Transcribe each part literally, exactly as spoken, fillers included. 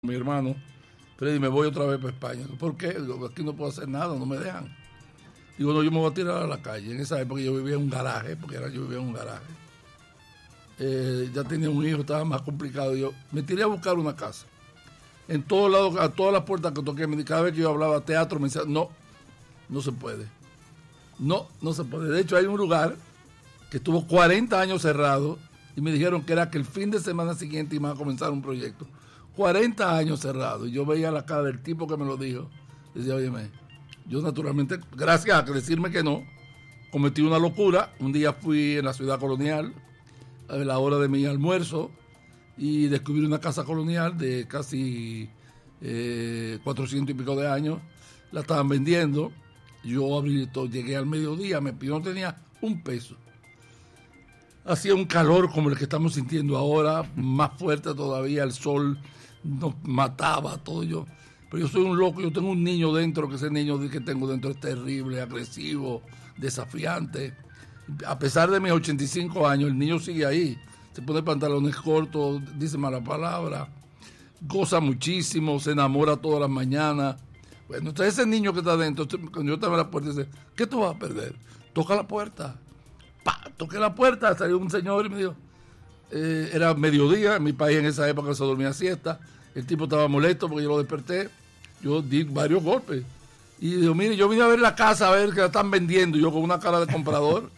mi hermano, Freddy, me voy otra vez para España. ¿Por qué? Digo, aquí no puedo hacer nada, no me dejan. Digo, no, yo me voy a tirar a la calle. En esa época yo vivía en un garaje, porque era, yo vivía en un garaje. Eh, ya tenía un hijo, estaba más complicado. Yo me tiré a buscar una casa. En todos lados, a todas las puertas que toqué, cada vez que yo hablaba teatro, me decían, no, no se puede. No, no se puede. De hecho, hay un lugar que estuvo cuarenta años cerrado y me dijeron que era que el fin de semana siguiente iban a comenzar un proyecto. cuarenta años cerrado. Y yo veía la cara del tipo que me lo dijo. Decía, óyeme, yo naturalmente, gracias a decirme que no, cometí una locura. Un día fui en la ciudad colonial, a la hora de mi almuerzo, y descubrí una casa colonial de casi eh, cuatrocientos y pico de años. La estaban vendiendo. Yo abrí todo, llegué al mediodía, me pidió, no tenía un peso. Hacía un calor como el que estamos sintiendo ahora, más fuerte todavía, el sol nos mataba, todo yo. Pero yo soy un loco, yo tengo un niño dentro, que ese niño que tengo dentro es terrible, agresivo, desafiante. A pesar de mis ochenta y cinco años, el niño sigue ahí. Se pone pantalones cortos, dice mala palabra, goza muchísimo, se enamora todas las mañanas. Bueno, entonces ese niño que está dentro, cuando yo estaba en la puerta, dice, ¿qué tú vas a perder? Toca la puerta. Pa, toqué la puerta, salió un señor y me dijo, eh, era mediodía, en mi país en esa época se dormía siesta, el tipo estaba molesto porque yo lo desperté, yo di varios golpes, y dijo, mire, yo vine a ver la casa, a ver que la están vendiendo, y yo con una cara de comprador,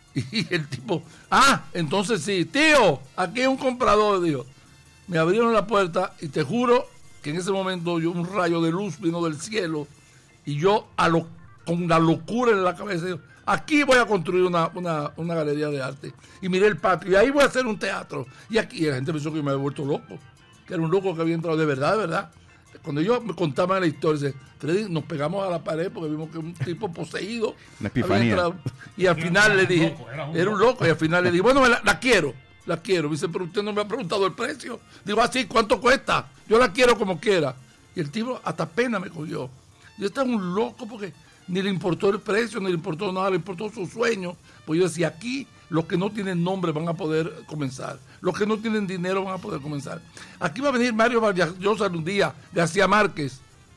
y el tipo, ah, entonces sí, tío, aquí hay un comprador, dijo. Me abrieron la puerta y te juro que en ese momento yo, un rayo de luz vino del cielo, y yo a lo, con la locura en la cabeza, digo, aquí voy a construir una, una, una galería de arte. Y miré el patio, y ahí voy a hacer un teatro. Y aquí y la gente pensó que yo me había vuelto loco, que era un loco que había entrado de verdad, de verdad. Cuando yo me contaba la historia, dice, Freddy, nos pegamos a la pared porque vimos que un tipo poseído. Una epifanía. Y al final le dije, era un loco, y al final le dije, bueno, la, la quiero, la quiero. Me dice, pero usted no me ha preguntado el precio. Digo, así, ah, ¿cuánto cuesta? Yo la quiero como quiera. Y el tipo hasta pena me cogió. Yo estaba un loco porque ni le importó el precio, ni le importó nada, le importó su sueño. Pues yo decía, aquí los que no tienen nombre van a poder comenzar. Los que no tienen dinero van a poder comenzar. Aquí va a venir Mario Vargas Llosa un día, García Márquez.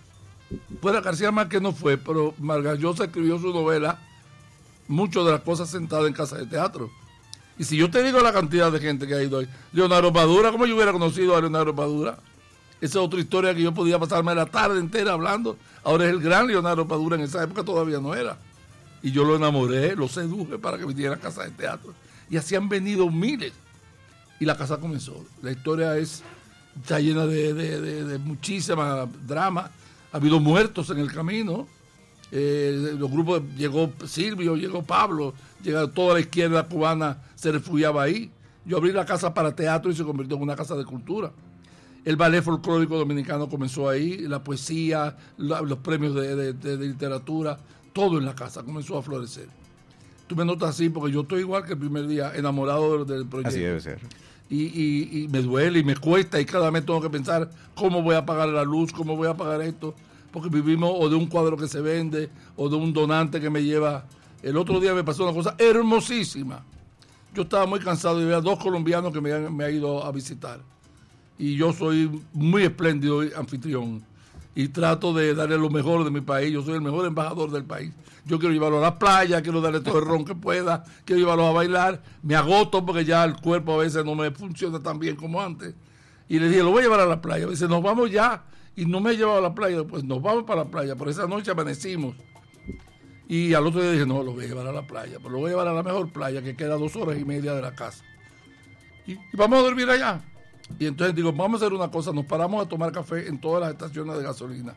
Bueno, García Márquez no fue, pero Vargas Llosa escribió su novela, muchas de las cosas sentadas en casa de teatro. Y si yo te digo la cantidad de gente que ha ido ahí, Leonardo Padura, ¿cómo yo hubiera conocido a Leonardo Padura? Esa es otra historia que yo podía pasarme la tarde entera hablando. Ahora es el gran Leonardo Padura, en esa época todavía no era. Y yo lo enamoré, lo seduje para que viniera a casa de teatro. Y así han venido miles. Y la casa comenzó. La historia es, está llena de, de, de, de muchísima drama. Ha habido muertos en el camino. Eh, los grupos, llegó Silvio, llegó Pablo, llegó toda la izquierda cubana, se refugiaba ahí. Yo abrí la casa para teatro y se convirtió en una casa de cultura. El ballet folclórico dominicano comenzó ahí, la poesía, la, los premios de, de, de, de literatura, todo en la casa comenzó a florecer. Tú me notas así porque yo estoy igual que el primer día, enamorado del, del proyecto. Así debe ser. Y, y, y me duele y me cuesta y cada vez tengo que pensar cómo voy a pagar la luz, cómo voy a pagar esto, porque vivimos o de un cuadro que se vende o de un donante que me lleva. El otro día me pasó una cosa hermosísima. Yo estaba muy cansado y había dos colombianos que me han, me han ido a visitar. Y yo soy muy espléndido anfitrión y trato de darle lo mejor de mi país. Yo soy el mejor embajador del país. Yo quiero llevarlo a la playa, quiero darle todo el ron que pueda, quiero llevarlo a bailar. Me agoto porque ya el cuerpo a veces no me funciona tan bien como antes. Y le dije, lo voy a llevar a la playa. Dice, nos vamos ya. Y no me he llevado a la playa. Pues nos vamos para la playa. Por esa noche amanecimos. Y al otro día dije, no, lo voy a llevar a la playa. Pero lo voy a llevar a la mejor playa que queda a dos horas y media de la casa. Y, y vamos a dormir allá. Y entonces digo, vamos a hacer una cosa, nos paramos a tomar café en todas las estaciones de gasolina,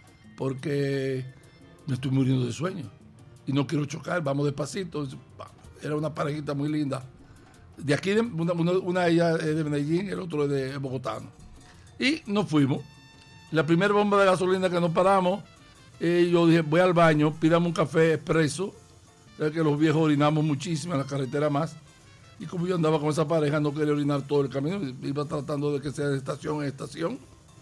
porque me estoy muriendo de sueño y no quiero chocar, vamos despacito. Era una parejita muy linda. De aquí, una, una, una de ellas es de Medellín, el otro es de Bogotá. Y nos fuimos. La primera bomba de gasolina que nos paramos, eh, yo dije, voy al baño, pidamos un café expreso, ya que los viejos orinamos muchísimo en la carretera más. Y como yo andaba con esa pareja, no quería orinar todo el camino, iba tratando de que sea de estación en estación.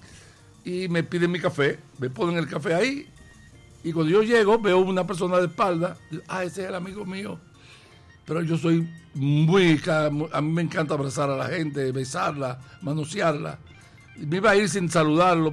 Y me piden mi café, me ponen el café ahí. Y cuando yo llego, veo una persona de espalda. Digo, ah, ese es el amigo mío. Pero yo soy muy, a mí me encanta abrazar a la gente, besarla, manosearla. Me iba a ir sin saludarlo,